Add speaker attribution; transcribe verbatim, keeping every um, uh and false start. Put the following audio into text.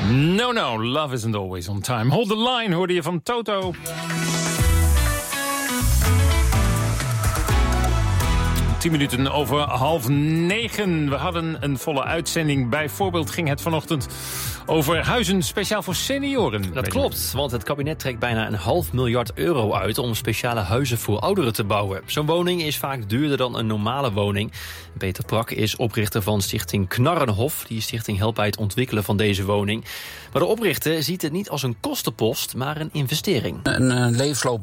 Speaker 1: No, no, love isn't always on time. Hold the line, hoorde je van Toto. Tien minuten over half negen. We hadden een volle uitzending. Bijvoorbeeld ging het vanochtend over huizen speciaal voor senioren.
Speaker 2: Dat klopt, want het kabinet trekt bijna een half miljard euro uit om speciale huizen voor ouderen te bouwen. Zo'n woning is vaak duurder dan een normale woning. Peter Prak is oprichter van stichting Knarrenhof. Die stichting helpt bij het ontwikkelen van deze woning. Maar de oprichter ziet het niet als een kostenpost, maar een investering.
Speaker 3: Een uh, levensloop